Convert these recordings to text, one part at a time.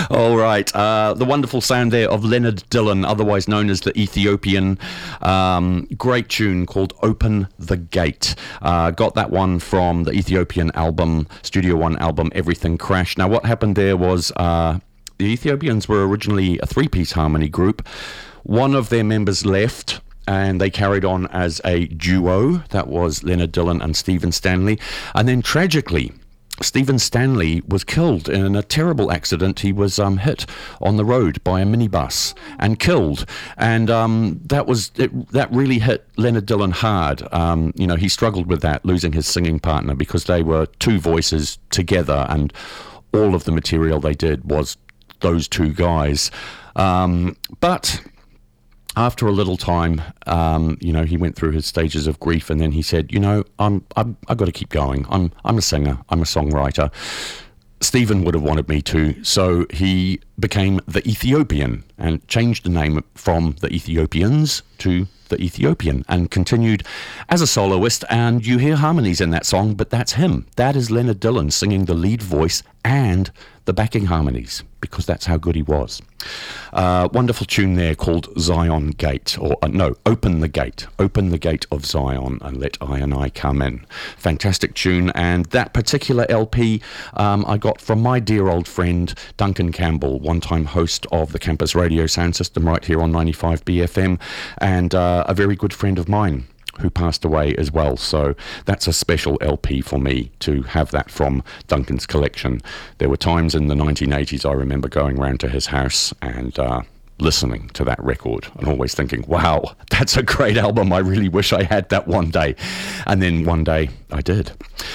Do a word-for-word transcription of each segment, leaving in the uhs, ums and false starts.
All right. Uh, the wonderful sound there of Leonard Dillon, otherwise known as the Ethiopian. Um, great tune called Open the Gate. Uh, got that one from the Ethiopian album, Studio One album, Everything Crashed. Now, what happened there was uh, the Ethiopians were originally a three-piece harmony group. One of their members left, and they carried on as a duo. That was Leonard Dillon and Stephen Stanley. And then tragically, Stephen Stanley was killed in a terrible accident. He was um, hit on the road by a minibus and killed. And um, that was it, that really hit Leonard Dillon hard. Um, you know, he struggled with that, losing his singing partner, because they were two voices together, and all of the material they did was those two guys. Um, but after a little time, um, you know, he went through his stages of grief, and then he said, you know, I'm, I'm, I've got to keep going. I'm, I'm a singer. I'm a songwriter. Stephen would have wanted me to, so he became the Ethiopian and changed the name from the Ethiopians to the Ethiopian, and continued as a soloist. And you hear harmonies in that song, but that's him. That is Leonard Dillon singing the lead voice and the backing harmonies, because that's how good he was. Uh, wonderful tune there called Zion Gate, or uh, no, Open the Gate. Open the Gate of Zion and let I and I come in. Fantastic tune, and that particular L P um, I got from my dear old friend Duncan Campbell, one-time host of the Campus Radio Sound System right here on ninety-five B F M, and uh, a very good friend of mine who passed away as well. So that's a special L P for me to have that from Duncan's collection. There were times in the nineteen eighties I remember going round to his house and uh, listening to that record and always thinking, wow, that's a great album. I really wish I had that one day. And then one day I did.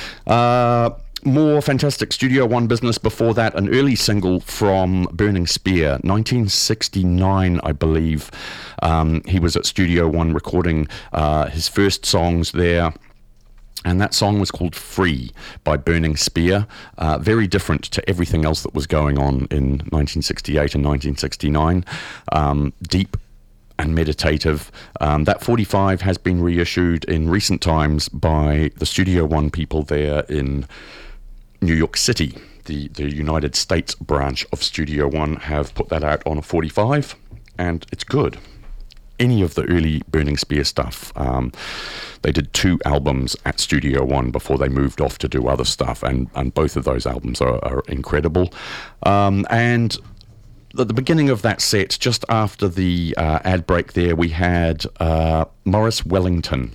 Uh, More fantastic Studio One business before that. An early single from Burning Spear, nineteen sixty-nine, I believe. Um, he was at Studio One recording uh, his first songs there. And that song was called Free by Burning Spear. Uh, very different to everything else that was going on in nineteen sixty-eight and nineteen sixty-nine. Um, deep and meditative. Um, that forty-five has been reissued in recent times by the Studio One people there in New York City. The, the United States branch of Studio One have put that out on a forty-five, and it's good. Any of the early Burning Spear stuff. Um, they did two albums at Studio One before they moved off to do other stuff, and, and both of those albums are, are incredible. Um, and at the beginning of that set, just after the uh, ad break there, we had uh, Morris Wellington,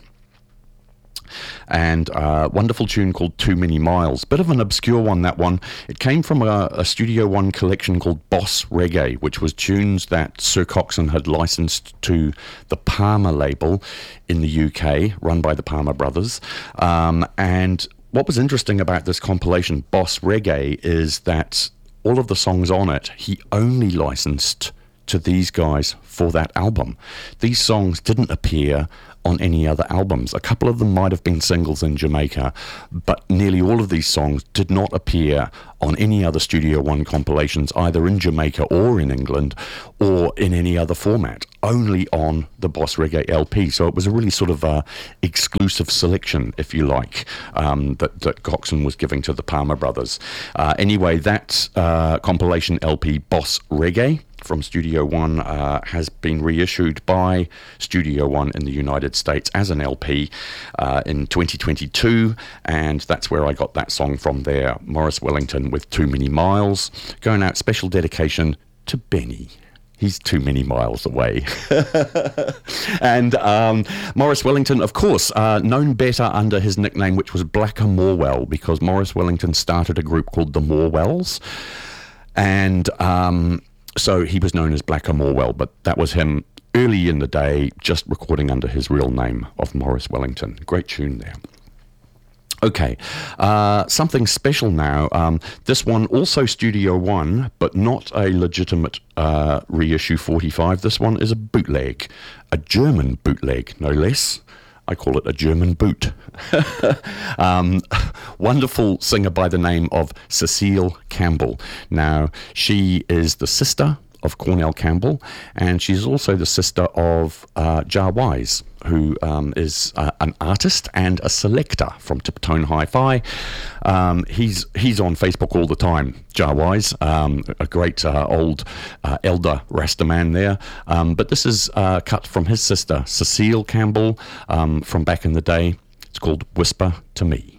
and a wonderful tune called Too Many Miles. Bit of an obscure one, that one. It came from a, a Studio One collection called Boss Reggae, which was tunes that Sir Coxsone had licensed to the Palmer label in the U K, run by the Palmer brothers. Um, and what was interesting about this compilation, Boss Reggae, is that all of the songs on it, he only licensed to these guys for that album. These songs didn't appear on any other albums. A couple of them might have been singles in Jamaica, but nearly all of these songs did not appear on any other Studio One compilations, either in Jamaica or in England, or in any other format, only on the Boss Reggae L P. So it was a really sort of a exclusive selection, if you like, um, that, that Coxsone was giving to the Palmer brothers. Uh, anyway, that uh, compilation L P, Boss Reggae, from Studio One, uh, has been reissued by Studio One in the United States as an L P uh, in twenty twenty-two, and that's where I got that song from there, Morris Wellington with Too Many Miles. Going out, special dedication to Benny. He's too many miles away. And um, Morris Wellington, of course, uh, known better under his nickname, which was Blacker Morwell, because Morris Wellington started a group called the Morwells, and um, so he was known as Blacker Morwell, but that was him early in the day, just recording under his real name of Morris Wellington. Great tune there. Okay, uh, something special now. Um, this one also Studio One, but not a legitimate uh, reissue forty-five. This one is a bootleg, a German bootleg, no less. I call it a German boot. um, wonderful singer by the name of Cecile Campbell. Now, she is the sister of Cornell Campbell, and she's also the sister of uh, Jar Wise, who um, is uh, an artist and a selector from Tiptone Hi-Fi. Um, he's he's on Facebook all the time, Jar Wise, um, a great uh, old uh, elder Rasta man there. Um, but this is uh, cut from his sister, Cecile Campbell, um, from back in the day. It's called Whisper to Me.